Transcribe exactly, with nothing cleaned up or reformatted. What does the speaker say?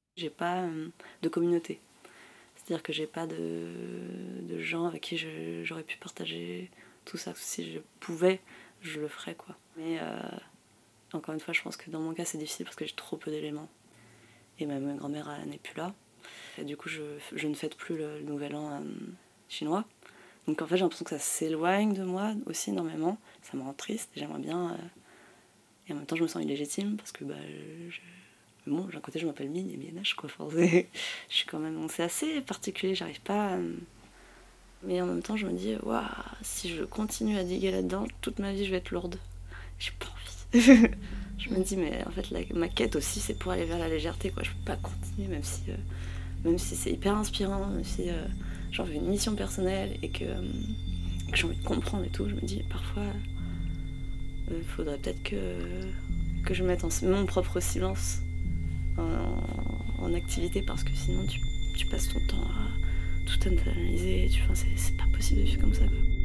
J'ai pas euh, de communauté. C'est-à-dire que j'ai pas de, de gens avec qui je, j'aurais pu partager tout ça. Si je pouvais, je le ferais, quoi. Mais euh, encore une fois, je pense que dans mon cas, c'est difficile parce que j'ai trop peu d'éléments. Et ma, ma grand-mère elle, n'est plus là. Et du coup, je, je ne fête plus le, le nouvel an euh, chinois. Donc en fait, j'ai l'impression que ça s'éloigne de moi aussi énormément. Ça me rend triste et j'aimerais bien... Euh, et en même temps, je me sens illégitime parce que... bah, je, Bon, d'un côté, je m'appelle Mine et Mienage, quoi. Enfin, je suis quand même... C'est assez particulier, j'arrive pas à... Mais en même temps, je me dis, waouh, si je continue à diguer là-dedans, toute ma vie, je vais être lourde. J'ai pas envie. Je me dis, mais en fait, la... ma quête aussi, c'est pour aller vers la légèreté, quoi. Je peux pas continuer, même si, euh... même si c'est hyper inspirant, même si euh... j'en veux une mission personnelle et que, euh... que j'ai envie de comprendre et tout. Je me dis, parfois, il euh, faudrait peut-être que... que je mette en... mon propre silence En, en activité parce que sinon tu, tu passes ton temps à tout analyser, tu, enfin, c'est, c'est pas possible de vivre comme ça, quoi.